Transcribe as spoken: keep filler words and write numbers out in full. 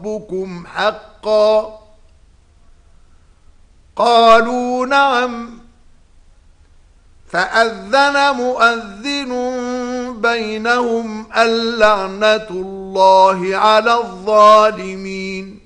ربكم حقا؟ قالوا نعم. فأذن مؤذن بينهم اللعنة الله على الظالمين.